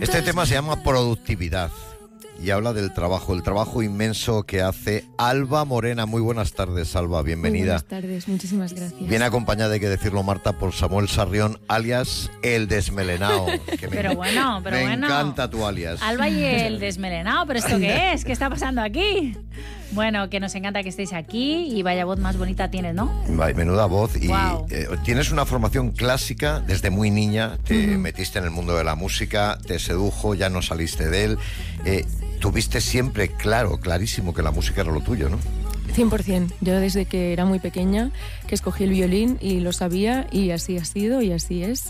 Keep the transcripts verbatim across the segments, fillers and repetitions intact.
Este tema se llama Productividad y habla del trabajo, el trabajo inmenso que hace Alba Morena. Muy buenas tardes, Alba, bienvenida. Muy buenas tardes, muchísimas gracias. Viene acompañada, hay que decirlo, Marta, por Samuel Sarrión, alias El Desmelenao. Que me, pero bueno, pero me bueno. Me encanta tu alias. Alba y El Desmelenao, ¿pero esto qué es? ¿Qué está pasando aquí? Bueno, que nos encanta que estéis aquí y vaya voz más bonita tienes, ¿no? Vaya, menuda voz. Y wow. eh, tienes una formación clásica desde muy niña, te uh-huh. metiste en el mundo de la música, te sedujo, ya no saliste de él. Eh, tuviste siempre claro, clarísimo que la música era lo tuyo, ¿no? cien por ciento. Yo desde que era muy pequeña que escogí el violín y lo sabía y así ha sido y así es.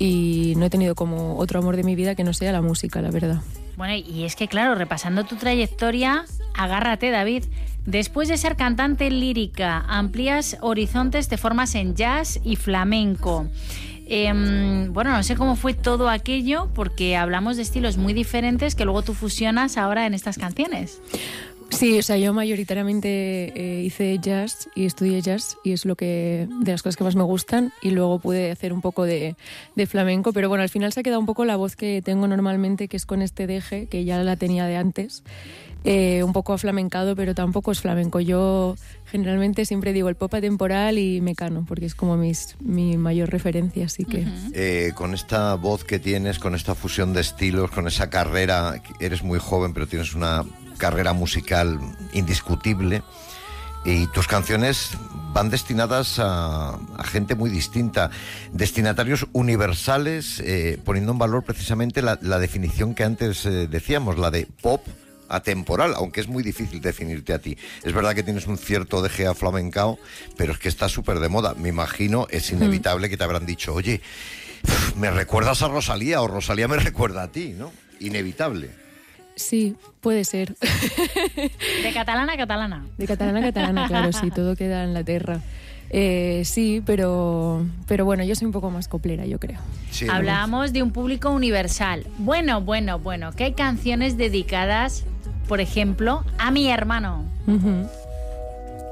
Y no he tenido como otro amor de mi vida que no sea la música, la verdad. Bueno, y es que claro, repasando tu trayectoria, agárrate, David. Después de ser cantante lírica, amplías horizontes, te formas en jazz y flamenco. Eh, bueno, no sé cómo fue todo aquello, porque hablamos de estilos muy diferentes que luego tú fusionas ahora en estas canciones. Sí, o sea, yo mayoritariamente eh, hice jazz y estudié jazz y es lo que de las cosas que más me gustan, y luego pude hacer un poco de, de flamenco, pero bueno, al final se ha quedado un poco la voz que tengo normalmente, que es con este deje, que ya la tenía de antes, eh, un poco aflamencado, pero tampoco es flamenco. Yo generalmente siempre digo el pop atemporal y Mecano, porque es como mis, mi mayor referencia, así que... Uh-huh. Eh, con esta voz que tienes, con esta fusión de estilos, con esa carrera, eres muy joven, pero tienes una carrera musical indiscutible, y tus canciones van destinadas a, a gente muy distinta, destinatarios universales, eh, poniendo en valor precisamente la, la definición que antes eh, decíamos, la de pop atemporal, aunque es muy difícil definirte a ti. Es verdad que tienes un cierto deje aflamencao, pero es que está súper de moda. Me imagino, es inevitable que te habrán dicho, oye, me recuerdas a Rosalía, o Rosalía me recuerda a ti, ¿no? Inevitable. Sí, puede ser. De catalana a catalana. De catalana a catalana, claro, sí, todo queda en la tierra. Eh, sí, pero, pero bueno, yo soy un poco más coplera, yo creo. Sí, hablábamos de un público universal. Bueno, bueno, bueno, que hay canciones dedicadas, por ejemplo, a mi hermano. Uh-huh.